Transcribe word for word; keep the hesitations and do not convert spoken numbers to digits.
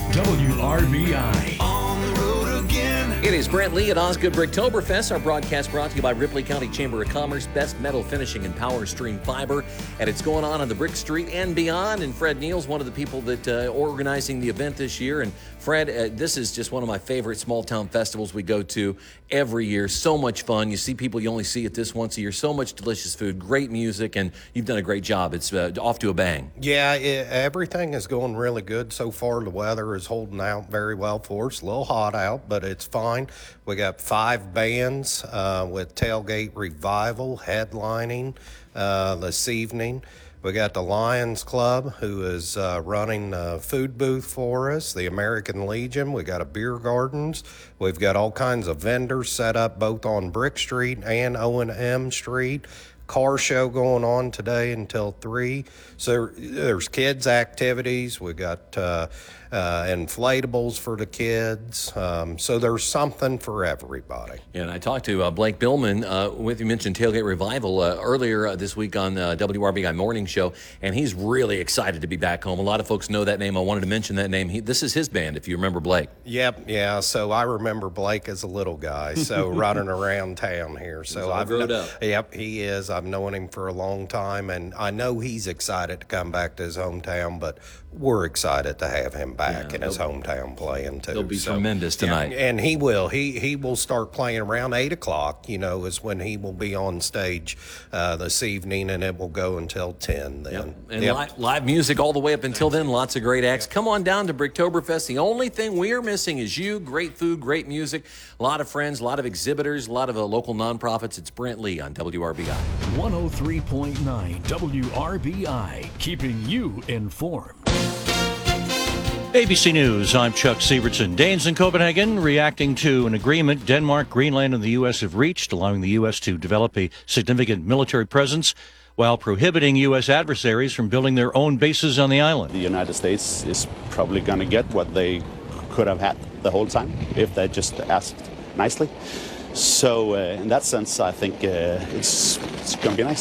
W R B I. On the road again. It is Brent Lee at Osgood Bricktoberfest. Our broadcast brought to you by Ripley County Chamber of Commerce, best metal finishing and power stream fiber. And it's going on on the Brick Street and beyond. And Fred Neal's one of the people that uh, organizing the event this year. And Fred, uh, this is just one of my favorite small town festivals we go to every year. So much fun. You see people you only see it this once a year. So much delicious food, great music, and you've done a great job. It's uh, off to a bang. Yeah, it, everything is going really good so far. The weather is holding out very well for us. A little hot out, but it's fine. We got five bands uh, with Tailgate Revival headlining uh, this evening. We got the Lions Club, who is uh, running a food booth for us, the American Legion. We got a beer gardens. We've got all kinds of vendors set up both on Brick Street and O and M Street. Car show going on today until three. So there's kids activities. We got uh, uh, inflatables for the kids. Um, so there's something for everybody. Yeah, and I talked to uh, Blake Billman uh, with you mentioned Tailgate Revival uh, earlier uh, this week on the W R B I Morning Show, and he's really excited to be back home. A lot of folks know that name. I wanted to mention that name. He, this is his band, if you remember Blake. Yep, yeah. So I remember Blake as a little guy, so running around town here. So I've grown up. Yep, he is. I've known him for a long time, and I know he's excited to come back to his hometown, but we're excited to have him back Yeah, in his hometown playing too. He'll be So, tremendous tonight. yeah, and he will. He he will start playing around eight o'clock. You know, is when he will be on stage uh, this evening, and it will go until ten. Then Yep. And Yep. Live, live music all the way up until then. Lots of great acts. Come on down to Bricktoberfest. The only thing we're missing is you. Great food, great music, a lot of friends, a lot of exhibitors, a lot of uh, local nonprofits. It's Brent Lee on W R B I. one oh three point nine W R B I, keeping you informed. A B C News, I'm Chuck Sievertson. Danes in Copenhagen reacting to an agreement Denmark, Greenland, and the U S have reached, allowing the U S to develop a significant military presence while prohibiting U S adversaries from building their own bases on the island. The United States is probably going to get what they could have had the whole time if they just asked nicely. So uh, in that sense, I think uh, it's, it's going to be nice.